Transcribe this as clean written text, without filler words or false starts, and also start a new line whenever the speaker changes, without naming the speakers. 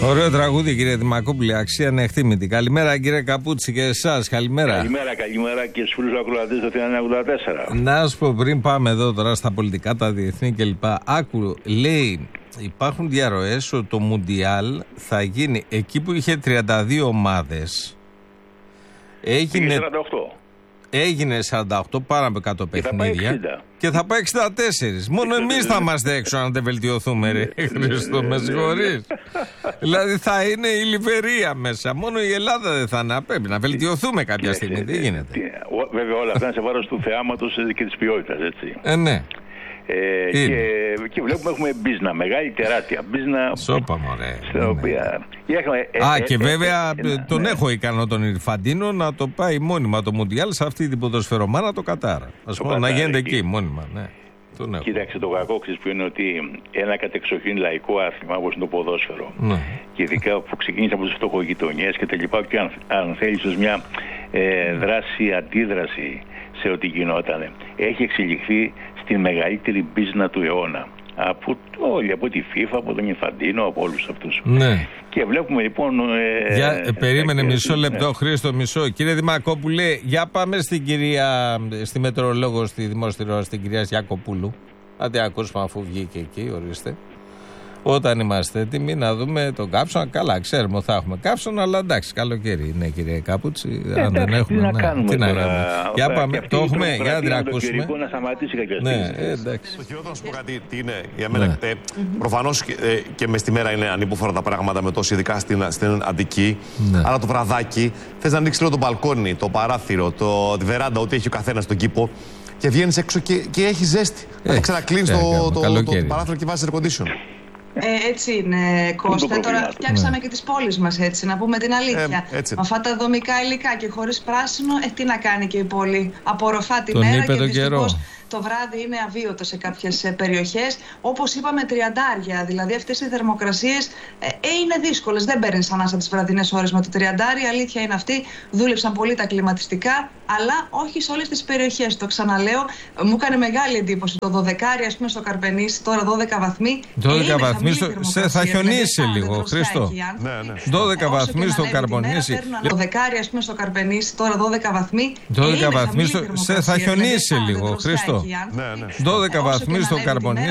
Ωραίο τραγούδι, κύριε Δημακόπουλε, αξία ανεκτήμητη. Καλημέρα, κύριε Καπούτσι, και εσάς. Καλημέρα.
Καλημέρα και στους φίλους ακροατές του Αθήνα 84.
Να σου πω, πριν πάμε εδώ τώρα στα πολιτικά, τα διεθνή κλπ. Άκου, λέει, υπάρχουν διαρροές ότι το Μουντιάλ θα γίνει εκεί που είχε 32 ομάδες. Έγινε 48. Έγινε 48, πάνω από 100 παιχνίδια. Και θα πάει 64. Μόνο εμείς θα είμαστε έξω αν δεν βελτιωθούμε, ρε Χριστό, με συγχωρείς. Δηλαδή θα είναι η Λιβερία μέσα. Μόνο η Ελλάδα δεν θα είναι. Πρέπει να βελτιωθούμε κάποια στιγμή. Τι γίνεται.
Βέβαια όλα αυτά είναι σε βάρος του θεάματος και της ποιότητας, έτσι.
Ναι.
Και βλέπουμε έχουμε μπίζνα, μεγάλη τεράστια μπίζνα.
Σώπα μωρέ.
Στην οποία...
και βέβαια τον έχω ικανό τον Ιρφαντίνο να το πάει μόνιμα το Μουντιάλ σε αυτή την ποδοσφαιρομάνα το Κατάρα. Ας πούμε να γίνεται εκεί μόνιμα. Ναι.
Κοίταξε, το κακό που είναι ότι ένα κατεξοχήν λαϊκό άθλημα όπως είναι το ποδόσφαιρο, και ειδικά που ξεκίνησε από τις φτωχογειτονιές και τα λοιπά, και αν θέλεις ως μια δράση-αντίδραση σε ό,τι γινότανε, έχει εξελιχθεί στην μεγαλύτερη μπίζνα του αιώνα. Από τη FIFA, από τον Ιφαντίνο, από όλους αυτούς.
Ναι.
Και βλέπουμε λοιπόν...
περίμενε μισό λεπτό, Χρήστο, μισό. Κύριε Δημακόπουλε, για πάμε στην κυρία, στη μετεωρολόγο, στη δημόσια, στην κυρία Γιακοπούλου. Να την ακούσουμε αφού βγήκε εκεί, ορίστε. Όταν είμαστε έτοιμοι να δούμε τον κάψονα, καλά, ξέρουμε ότι θα έχουμε κάψονα, αλλά εντάξει, καλοκαίρι είναι, κύριε Κάπουτσι. Αν δεν έχουμε.
Τι να κάνουμε.
Για πάμε, το έχουμε, για να την ακούσουμε.
Να σταματήσει κάποια
στιγμή. Εντάξει.
Το χειρότερο να σου πω κάτι, τι είναι για μένα. Προφανώς και μες τη μέρα είναι ανήποφορα τα πράγματα με τόσο, ειδικά στην Αττική. Αλλά το βραδάκι θες να ανοίξεις λίγο το μπαλκόνι, το παράθυρο, τη βεράντα, ό,τι έχει ο καθένας στον κήπο. Και βγαίνεις έξω και έχει ζέστη. Ξανακλίνεις το παράθυρο και βάζεις air condition.
Έτσι είναι, Κώστα. Τώρα φτιάξαμε και τις πόλεις μας, έτσι, να πούμε την αλήθεια. Με αυτά τα δομικά υλικά και χωρίς πράσινο, τι να κάνει και η πόλη. Απορροφά τη μέρα και δυστυχώς το βράδυ είναι αβίωτο σε κάποιες περιοχές. Όπως είπαμε, τριαντάρια. Δηλαδή αυτές οι θερμοκρασίες είναι δύσκολες. Δεν παίρνεις ανάσα τις βραδινές ώρες με το τριαντάρι. Η αλήθεια είναι αυτή. Δούλεψαν πολύ τα κλιματιστικά, αλλά όχι σε όλες τις περιοχές. Το ξαναλέω, μου έκανε μεγάλη εντύπωση το 12, ας πούμε, στο Καρπενήσι, τώρα 12 βαθμοί.
12 βαθμοί θα χιονίσει λίγο, Χρήστο. 12 βαθμοί στο Καρπενήσι.
12, ας πούμε, στο Καρπενήσι, τώρα 12 βαθμοί.
12 βαθμοί θα χιονίσει λίγο, Χρήστο. 12 βαθμοί στο Καρπενήσι.